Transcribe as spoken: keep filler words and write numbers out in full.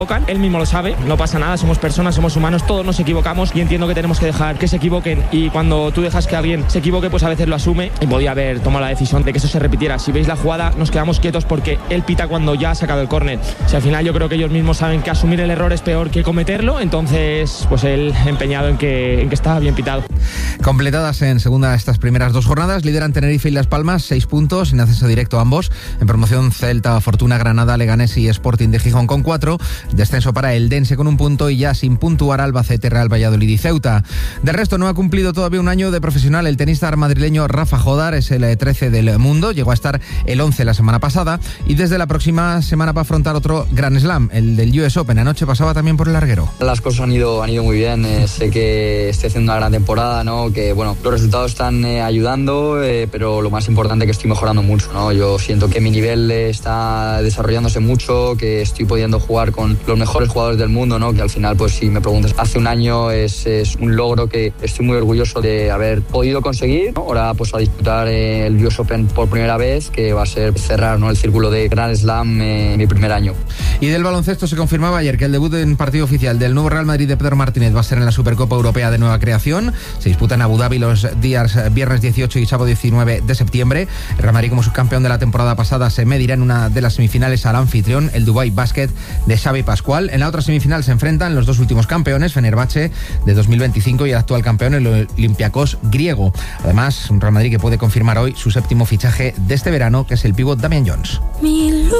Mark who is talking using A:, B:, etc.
A: Él mismo lo sabe, no pasa nada, somos personas, somos humanos, todos nos equivocamos y entiendo que tenemos que dejar que se equivoquen, y cuando tú dejas que alguien se equivoque, pues a veces lo asume, y podía haber tomado la decisión de que eso se repitiera. Si veis la jugada, nos quedamos quietos porque él pita cuando ya ha sacado el córner. Si al final yo creo que ellos mismos saben que asumir el error es peor que cometerlo, entonces pues él empeñado en que, en que estaba bien pitado.
B: Completadas en segunda estas primeras dos jornadas, lideran Tenerife y Las Palmas, seis puntos, en ascenso directo ambos. En promoción Celta, Fortuna, Granada, Leganés y Sporting de Gijón con cuatro. Descenso para el Dense con un punto y ya sin puntuar Albacete, Real Valladolid y Ceuta. Del resto, no ha cumplido todavía un año de profesional el tenista madrileño Rafa Jodar, es el trece del mundo, llegó a estar el once la semana pasada y desde la próxima semana va a afrontar otro Grand Slam, el del U S Open. Anoche pasaba también por el larguero.
C: Las cosas han ido, han ido muy bien, eh, sé que estoy haciendo una gran temporada, ¿no? Que bueno, los resultados están eh, ayudando, eh, pero lo más importante es que estoy mejorando mucho, ¿no? Yo siento que mi nivel eh, está desarrollándose mucho, que estoy pudiendo jugar con los mejores jugadores del mundo, ¿no? Que al final, pues si me preguntas, hace un año es, es un logro que estoy muy orgulloso de haber podido conseguir, ¿no? Ahora pues a disputar eh, el U S Open por primera vez, que va a ser cerrar, ¿no? El círculo de Grand Slam eh, mi primer año.
B: Y del baloncesto se confirmaba ayer que el debut en partido oficial del nuevo Real Madrid de Pedro Martínez va a ser en la Supercopa Europea de Nueva Creación. Se disputa en Abu Dhabi los días viernes dieciocho y sábado diecinueve de septiembre. El Real Madrid, como subcampeón de la temporada pasada, se medirá en una de las semifinales al anfitrión, el Dubai Basket de Xavi Pascual. En la otra semifinal se enfrentan los dos últimos campeones, Fenerbahce de dos mil veinticinco y el actual campeón, el Olympiacos griego. Además, un Real Madrid que puede confirmar hoy su séptimo fichaje de este verano, que es el pívot Damian Jones.